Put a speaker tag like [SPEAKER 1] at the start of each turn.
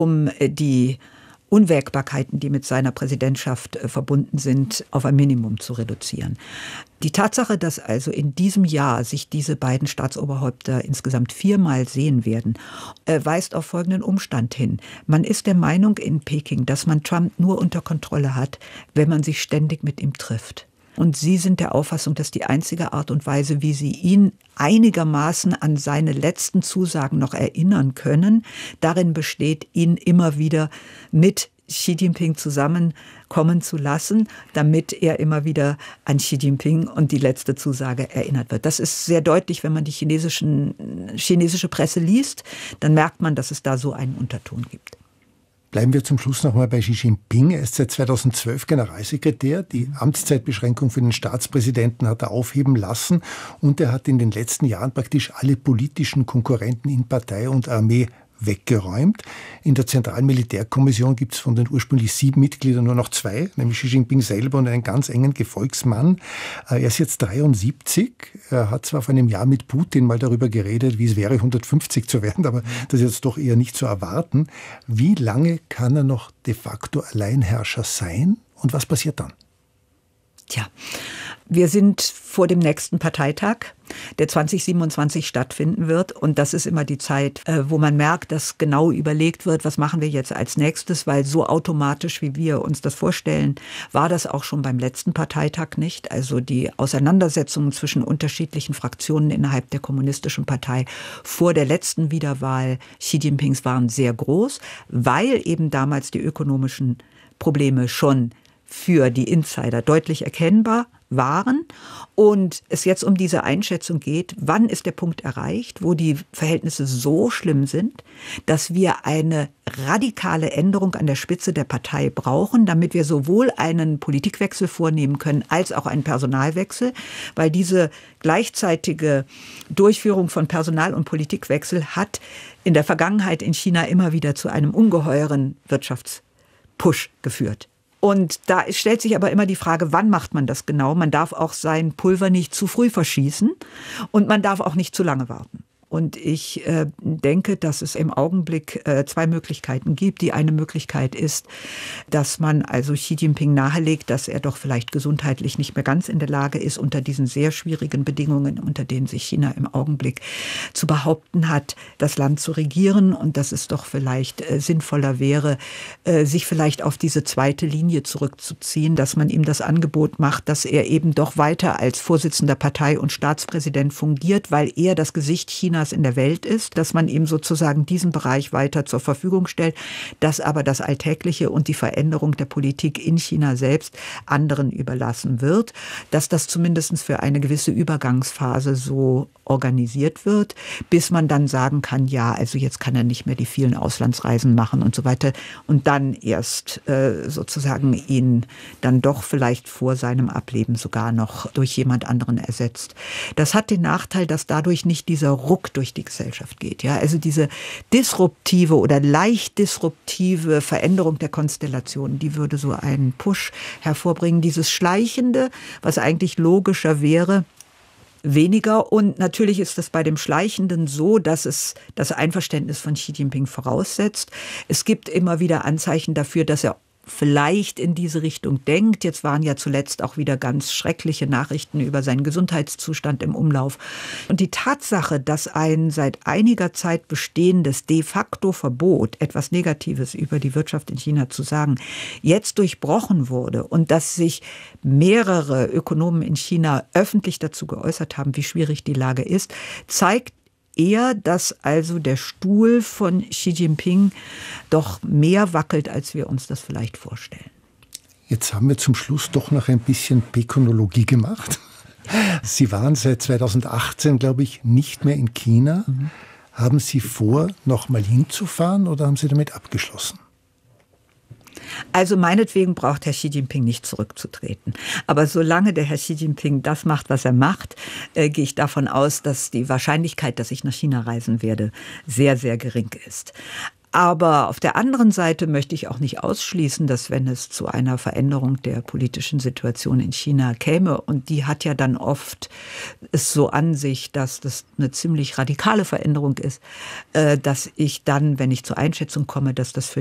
[SPEAKER 1] um die Unwägbarkeiten, die mit seiner Präsidentschaft verbunden sind, auf ein Minimum zu reduzieren. Die Tatsache, dass also in diesem Jahr sich diese beiden Staatsoberhäupter insgesamt 4-mal sehen werden, weist auf folgenden Umstand hin. Man ist der Meinung in Peking, dass man Trump nur unter Kontrolle hat, wenn man sich ständig mit ihm trifft. Und Sie sind der Auffassung, dass die einzige Art und Weise, wie Sie ihn einigermaßen an seine letzten Zusagen noch erinnern können, darin besteht, ihn immer wieder mit Xi Jinping zusammenkommen zu lassen, damit er immer wieder an Xi Jinping und die letzte Zusage erinnert wird. Das ist sehr deutlich, wenn man die chinesische Presse liest, dann merkt man, dass es da so einen Unterton gibt.
[SPEAKER 2] Bleiben wir zum Schluss nochmal bei Xi Jinping. Er ist seit 2012 Generalsekretär. Die Amtszeitbeschränkung für den Staatspräsidenten hat er aufheben lassen. Und er hat in den letzten Jahren praktisch alle politischen Konkurrenten in Partei und Armee weggeräumt. In der Zentralen Militärkommission gibt es von den ursprünglich 7 Mitgliedern nur noch 2, nämlich Xi Jinping selber und einen ganz engen Gefolgsmann. Er ist jetzt 73. Er hat zwar vor einem Jahr mit Putin mal darüber geredet, wie es wäre, 150 zu werden, aber das ist jetzt doch eher nicht zu erwarten. Wie lange kann er noch de facto Alleinherrscher sein und was passiert dann?
[SPEAKER 1] Tja, wir sind vor dem nächsten Parteitag, der 2027 stattfinden wird. Und das ist immer die Zeit, wo man merkt, dass genau überlegt wird, was machen wir jetzt als nächstes, weil so automatisch, wie wir uns das vorstellen, war das auch schon beim letzten Parteitag nicht. Also die Auseinandersetzungen zwischen unterschiedlichen Fraktionen innerhalb der Kommunistischen Partei vor der letzten Wiederwahl Xi Jinpings waren sehr groß, weil eben damals die ökonomischen Probleme schon für die Insider deutlich erkennbar waren und es jetzt um diese Einschätzung geht, wann ist der Punkt erreicht, wo die Verhältnisse so schlimm sind, dass wir eine radikale Änderung an der Spitze der Partei brauchen, damit wir sowohl einen Politikwechsel vornehmen können, als auch einen Personalwechsel, weil diese gleichzeitige Durchführung von Personal- und Politikwechsel hat in der Vergangenheit in China immer wieder zu einem ungeheuren Wirtschaftspush geführt. Und da stellt sich aber immer die Frage, wann macht man das genau? Man darf auch sein Pulver nicht zu früh verschießen und man darf auch nicht zu lange warten. Und ich denke, dass es im Augenblick 2 Möglichkeiten gibt. Die eine Möglichkeit ist, dass man also Xi Jinping nahelegt, dass er doch vielleicht gesundheitlich nicht mehr ganz in der Lage ist, unter diesen sehr schwierigen Bedingungen, unter denen sich China im Augenblick zu behaupten hat, das Land zu regieren. Und dass es doch vielleicht sinnvoller wäre, sich vielleicht auf diese zweite Linie zurückzuziehen, dass man ihm das Angebot macht, dass er eben doch weiter als Vorsitzender Partei und Staatspräsident fungiert, weil er das Gesicht Chinas in der Welt ist, dass man ihm sozusagen diesen Bereich weiter zur Verfügung stellt, dass aber das Alltägliche und die Veränderung der Politik in China selbst anderen überlassen wird, dass das zumindest für eine gewisse Übergangsphase so organisiert wird, bis man dann sagen kann, ja, also jetzt kann er nicht mehr die vielen Auslandsreisen machen und so weiter und dann erst sozusagen ihn dann doch vielleicht vor seinem Ableben sogar noch durch jemand anderen ersetzt. Das hat den Nachteil, dass dadurch nicht dieser Ruck durch die Gesellschaft geht. Ja, also diese disruptive oder leicht disruptive Veränderung der Konstellation, die würde so einen Push hervorbringen. Dieses Schleichende, was eigentlich logischer wäre, weniger. Und natürlich ist es bei dem Schleichenden so, dass es das Einverständnis von Xi Jinping voraussetzt. Es gibt immer wieder Anzeichen dafür, dass er vielleicht in diese Richtung denkt. Jetzt waren ja zuletzt auch wieder ganz schreckliche Nachrichten über seinen Gesundheitszustand im Umlauf. Und die Tatsache, dass ein seit einiger Zeit bestehendes de facto Verbot, etwas Negatives über die Wirtschaft in China zu sagen, jetzt durchbrochen wurde und dass sich mehrere Ökonomen in China öffentlich dazu geäußert haben, wie schwierig die Lage ist, zeigt eher, dass also der Stuhl von Xi Jinping doch mehr wackelt, als wir uns das vielleicht vorstellen.
[SPEAKER 2] Jetzt haben wir zum Schluss doch noch ein bisschen Pekonologie gemacht. Sie waren seit 2018, glaube ich, nicht mehr in China. Haben Sie vor, noch mal hinzufahren oder haben Sie damit abgeschlossen?
[SPEAKER 1] Also meinetwegen braucht Herr Xi Jinping nicht zurückzutreten. Aber solange der Herr Xi Jinping das macht, was er macht, gehe ich davon aus, dass die Wahrscheinlichkeit, dass ich nach China reisen werde, sehr, sehr gering ist. Aber auf der anderen Seite möchte ich auch nicht ausschließen, dass wenn es zu einer Veränderung der politischen Situation in China käme, und die hat ja dann oft es so an sich, dass das eine ziemlich radikale Veränderung ist, dass ich dann, wenn ich zur Einschätzung komme, dass das für